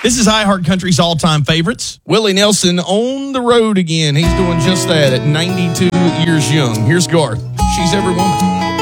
This is iHeart Country's all-time favorites. Willie Nelson on the road again. He's doing just that at 92 years young. Here's Garth. She's Every Woman.